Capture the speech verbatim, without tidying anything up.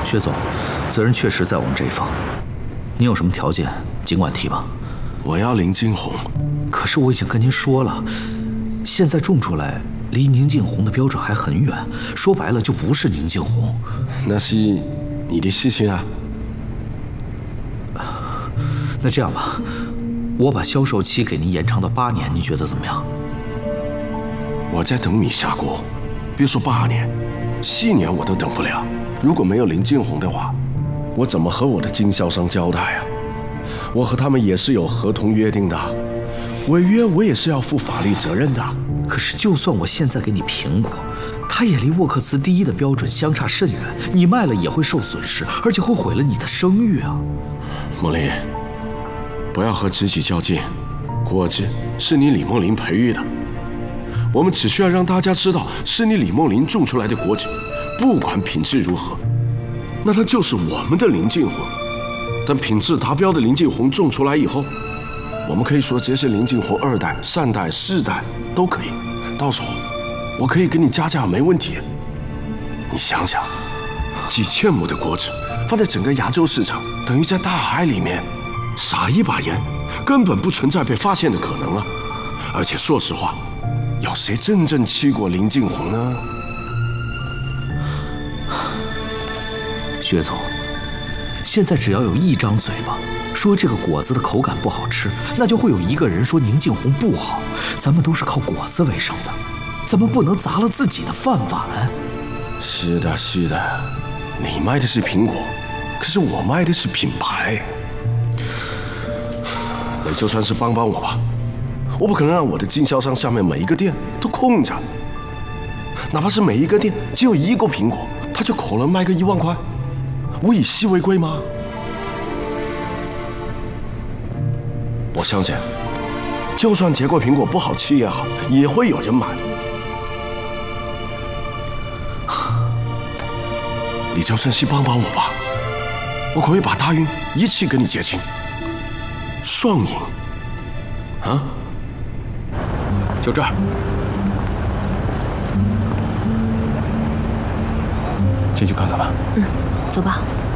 薛总，责任确实在我们这一方。您有什么条件，尽管提吧。 我要林静红。 可是我已经跟您说了，现在种出来离宁静红的标准还很远，说白了就不是宁静红。 那是你的事情啊。 那这样吧，我把销售期给您延长到八年，您觉得怎么样？ 我在等米下锅，别说八年，七年我都等不了。如果没有林静红的话，我怎么和我的经销商交代啊？我和他们也是有合同约定的，违约我也是要负法律责任的。 可是就算我现在给你苹果，它也离沃克斯第一的标准相差甚远，你卖了也会受损失，而且会毁了你的声誉啊！ 梦玲，不要和知己较劲，果子是你李梦玲培育的，我们只需要让大家知道是你李梦玲种出来的果子，不管品质如何，那它就是我们的林静红。等品质达标的林静红种出来以后，我们可以说这是林静红二代、三代、四代都可以。到时候我可以给你加价，没问题。你想想，几千亩的果子放在整个亚洲市场，等于在大海里面撒一把盐，根本不存在被发现的可能啊！而且说实话，有谁真正吃过林静红呢？ 薛总，现在只要有一张嘴巴说这个果子的口感不好吃，那就会有一个人说宁静红不好。咱们都是靠果子为生的，咱们不能砸了自己的饭碗。 是的，是的，你卖的是苹果，可是我卖的是品牌。你就算是帮帮我吧，我不可能让我的经销商下面每一个店都空着，哪怕是每一个店只有一个苹果，他就可能卖个一万块，我以稀为贵吗？我相信，就算结果苹果不好吃也好，也会有人买。你就算是帮帮我吧，我可以把大运一起跟你结清，双赢。啊？ 就这儿。进去看看吧。 嗯，走吧。